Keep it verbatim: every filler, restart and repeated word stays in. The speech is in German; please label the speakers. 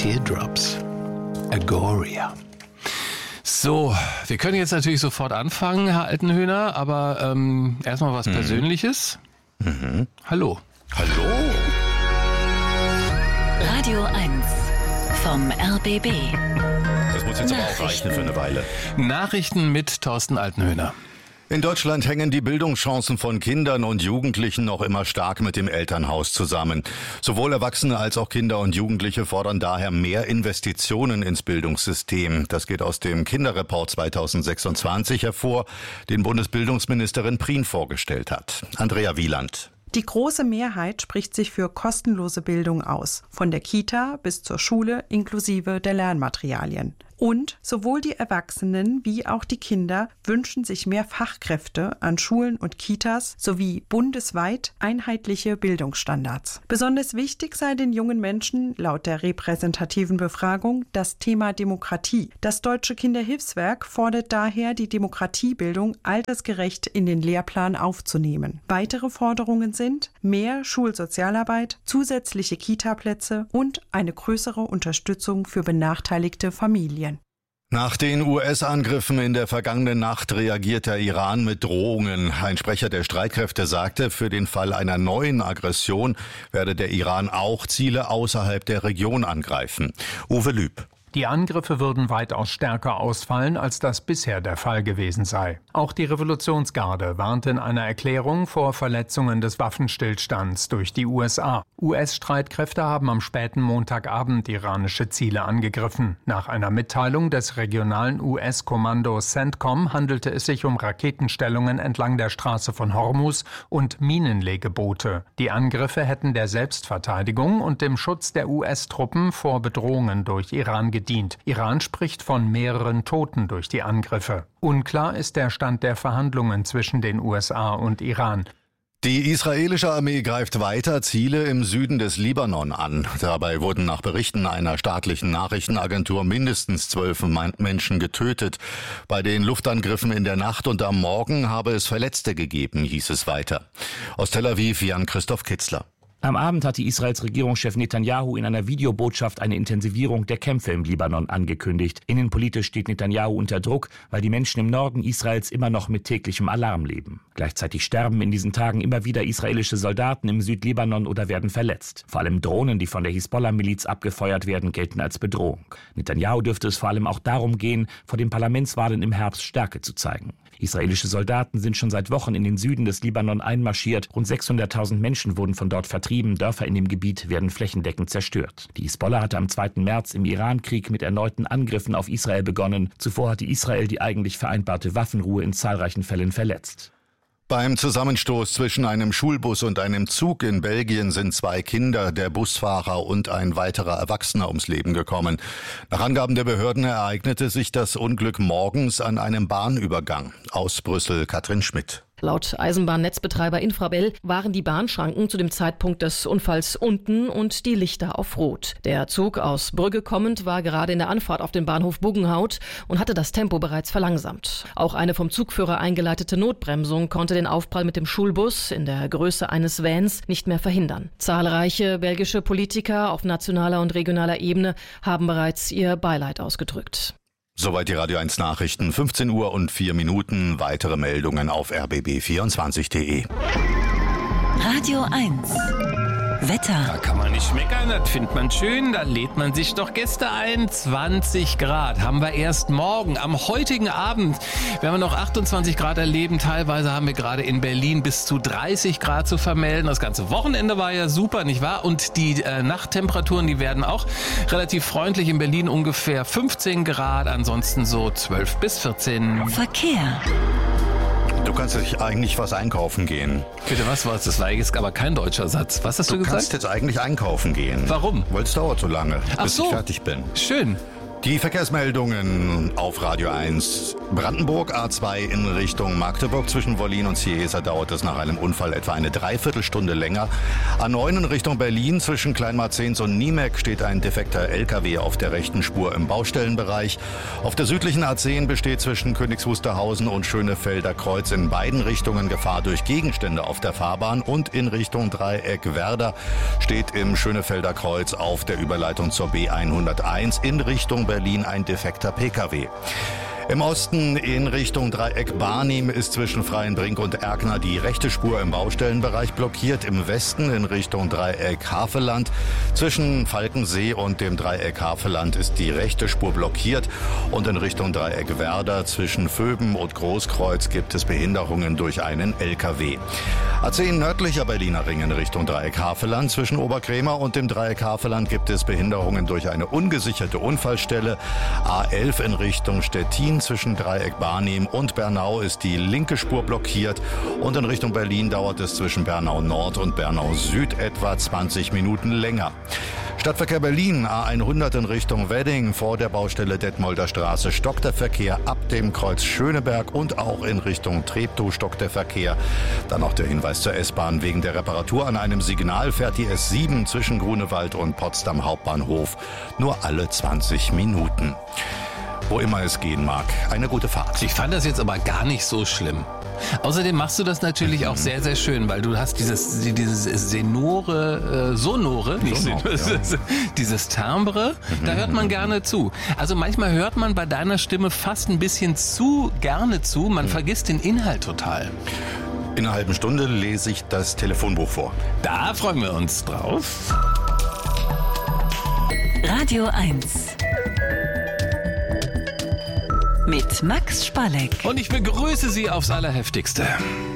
Speaker 1: Teardrops. Agoria. So, wir können jetzt natürlich sofort anfangen, Herr Altenhöhner, aber ähm, erstmal was mhm. Persönliches.
Speaker 2: Mhm.
Speaker 1: Hallo.
Speaker 2: Hallo.
Speaker 3: Radio eins vom R B B.
Speaker 2: Das muss jetzt aber auch reichen für eine Weile.
Speaker 1: Nachrichten mit Thorsten Altenhöhner.
Speaker 2: In Deutschland hängen die Bildungschancen von Kindern und Jugendlichen noch immer stark mit dem Elternhaus zusammen. Sowohl Erwachsene als auch Kinder und Jugendliche fordern daher mehr Investitionen ins Bildungssystem. Das geht aus dem Kinderreport zweitausendsechsundzwanzig hervor, den Bundesbildungsministerin Prien vorgestellt hat. Andrea Wieland.
Speaker 4: Die große Mehrheit spricht sich für kostenlose Bildung aus, von der Kita bis zur Schule inklusive der Lernmaterialien. Und sowohl die Erwachsenen wie auch die Kinder wünschen sich mehr Fachkräfte an Schulen und Kitas sowie bundesweit einheitliche Bildungsstandards. Besonders wichtig sei den jungen Menschen laut der repräsentativen Befragung das Thema Demokratie. Das Deutsche Kinderhilfswerk fordert daher, die Demokratiebildung altersgerecht in den Lehrplan aufzunehmen. Weitere Forderungen sind mehr Schulsozialarbeit, zusätzliche Kitaplätze und eine größere Unterstützung für benachteiligte Familien.
Speaker 2: Nach den U S-Angriffen in der vergangenen Nacht reagiert der Iran mit Drohungen. Ein Sprecher der Streitkräfte sagte, für den Fall einer neuen Aggression werde der Iran auch Ziele außerhalb der Region angreifen. Uwe Lüb.
Speaker 5: Die Angriffe würden weitaus stärker ausfallen, als das bisher der Fall gewesen sei. Auch die Revolutionsgarde warnte in einer Erklärung vor Verletzungen des Waffenstillstands durch die U S A. U S-Streitkräfte haben am späten Montagabend iranische Ziele angegriffen. Nach einer Mitteilung des regionalen U S-Kommandos CENTCOM handelte es sich um Raketenstellungen entlang der Straße von Hormuz und Minenlegeboote. Die Angriffe hätten der Selbstverteidigung und dem Schutz der U S-Truppen vor Bedrohungen durch Iran gedient. Dient. Iran spricht von mehreren Toten durch die Angriffe. Unklar ist der Stand der Verhandlungen zwischen den U S A und Iran.
Speaker 2: Die israelische Armee greift weiter Ziele im Süden des Libanon an. Dabei wurden nach Berichten einer staatlichen Nachrichtenagentur mindestens zwölf Menschen getötet. Bei den Luftangriffen in der Nacht und am Morgen habe es Verletzte gegeben, hieß es weiter. Aus Tel Aviv Jan-Christoph Kitzler.
Speaker 6: Am Abend hatte Israels Regierungschef Netanyahu in einer Videobotschaft eine Intensivierung der Kämpfe im Libanon angekündigt. Innenpolitisch steht Netanyahu unter Druck, weil die Menschen im Norden Israels immer noch mit täglichem Alarm leben. Gleichzeitig sterben in diesen Tagen immer wieder israelische Soldaten im Südlibanon oder werden verletzt. Vor allem Drohnen, die von der Hisbollah-Miliz abgefeuert werden, gelten als Bedrohung. Netanyahu dürfte es vor allem auch darum gehen, vor den Parlamentswahlen im Herbst Stärke zu zeigen. Israelische Soldaten sind schon seit Wochen in den Süden des Libanon einmarschiert. Rund sechshunderttausend Menschen wurden von dort vertrieben. Dörfer in dem Gebiet werden flächendeckend zerstört. Die Hisbollah hatte am zweiten März im Irankrieg mit erneuten Angriffen auf Israel begonnen. Zuvor hatte Israel die eigentlich vereinbarte Waffenruhe in zahlreichen Fällen verletzt.
Speaker 2: Beim Zusammenstoß zwischen einem Schulbus und einem Zug in Belgien sind zwei Kinder, der Busfahrer und ein weiterer Erwachsener ums Leben gekommen. Nach Angaben der Behörden ereignete sich das Unglück morgens an einem Bahnübergang. Aus Brüssel Katrin Schmidt.
Speaker 7: Laut Eisenbahnnetzbetreiber Infrabel waren die Bahnschranken zu dem Zeitpunkt des Unfalls unten und die Lichter auf Rot. Der Zug aus Brügge kommend war gerade in der Anfahrt auf den Bahnhof Buggenhout und hatte das Tempo bereits verlangsamt. Auch eine vom Zugführer eingeleitete Notbremsung konnte den Aufprall mit dem Schulbus in der Größe eines Vans nicht mehr verhindern. Zahlreiche belgische Politiker auf nationaler und regionaler Ebene haben bereits ihr Beileid ausgedrückt.
Speaker 2: Soweit die Radio eins Nachrichten, fünfzehn Uhr und vier Minuten. Weitere Meldungen auf r b b vierundzwanzig punkt de.
Speaker 3: Radio eins. Wetter.
Speaker 1: Da kann man nicht meckern, das findet man schön. Da lädt man sich doch Gäste ein. zwanzig Grad haben wir erst morgen. Am heutigen Abend werden wir noch achtundzwanzig Grad erleben. Teilweise haben wir gerade in Berlin bis zu dreißig Grad zu vermelden. Das ganze Wochenende war ja super, nicht wahr? Und die äh, Nachttemperaturen, die werden auch relativ freundlich. In Berlin ungefähr fünfzehn Grad, ansonsten so zwölf bis vierzehn.
Speaker 3: Verkehr.
Speaker 2: Du kannst dich eigentlich was einkaufen gehen.
Speaker 1: Bitte, was war's? Das war jetzt aber kein deutscher Satz. Was hast du,
Speaker 2: du
Speaker 1: gesagt?
Speaker 2: Du kannst jetzt eigentlich einkaufen gehen.
Speaker 1: Warum?
Speaker 2: Weil es dauert so lange,
Speaker 1: Ach
Speaker 2: bis
Speaker 1: so.
Speaker 2: ich fertig bin.
Speaker 1: Schön.
Speaker 2: Die Verkehrsmeldungen auf Radio eins. Brandenburg A zwei in Richtung Magdeburg zwischen Wollin und Ciesa dauert es nach einem Unfall etwa eine Dreiviertelstunde länger. A neun in Richtung Berlin zwischen Kleinmarzens und Niemek steht ein defekter L K W auf der rechten Spur im Baustellenbereich. Auf der südlichen A zehn besteht zwischen Königs Wusterhausen und Schönefelder Kreuz in beiden Richtungen Gefahr durch Gegenstände auf der Fahrbahn und in Richtung Dreieck Werder steht im Schönefelder Kreuz auf der Überleitung zur B hunderteins in Richtung Berlin ein defekter P K W. Im Osten in Richtung Dreieck Barnim ist zwischen Freienbrink und Erkner die rechte Spur im Baustellenbereich blockiert. Im Westen in Richtung Dreieck Haveland zwischen Falkensee und dem Dreieck Haveland ist die rechte Spur blockiert. Und in Richtung Dreieck Werder zwischen Vöben und Großkreuz gibt es Behinderungen durch einen L K W. A zehn nördlicher Berliner Ring in Richtung Dreieck Haveland zwischen Oberkrämer und dem Dreieck Haveland gibt es Behinderungen durch eine ungesicherte Unfallstelle. A elf in Richtung Stettin zwischen Dreieck Barnim und Bernau ist die linke Spur blockiert und in Richtung Berlin dauert es zwischen Bernau Nord und Bernau Süd etwa zwanzig Minuten länger. Stadtverkehr Berlin A hundert in Richtung Wedding vor der Baustelle Detmolder Straße stockt der Verkehr ab dem Kreuz Schöneberg und auch in Richtung Treptow stockt der Verkehr. Dann noch der Hinweis zur S-Bahn. Wegen der Reparatur an einem Signal fährt die S sieben zwischen Grunewald und Potsdam Hauptbahnhof nur alle zwanzig Minuten. Wo immer es gehen mag, eine gute Fahrt.
Speaker 1: Ich fand das jetzt aber gar nicht so schlimm. Außerdem machst du das natürlich mhm. auch sehr, sehr schön, weil du hast dieses, dieses Senore, äh, Sonore, nicht
Speaker 2: Sonore,
Speaker 1: Senore,
Speaker 2: ja.
Speaker 1: dieses Timbre, mhm. da hört man gerne zu. Also manchmal hört man bei deiner Stimme fast ein bisschen zu gerne zu, man mhm. vergisst den Inhalt total.
Speaker 2: In einer halben Stunde lese ich das Telefonbuch vor.
Speaker 1: Da freuen wir uns drauf.
Speaker 3: Radio eins. Mit Max Spalleck.
Speaker 1: Und ich begrüße Sie aufs Allerheftigste.